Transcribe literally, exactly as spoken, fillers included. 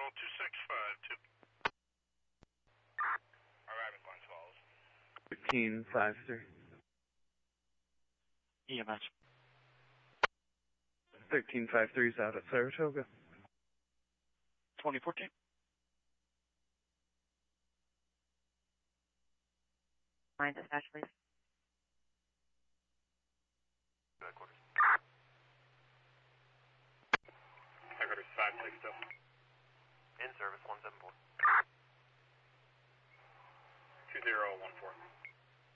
Control two six five two. Arriving Glens Falls. thirteen five three. E M S. thirteen five three is out at Saratoga. twenty fourteen. Line dispatch, please. Headquarters. Headquarters five six two. In service one seven four. two zero one four.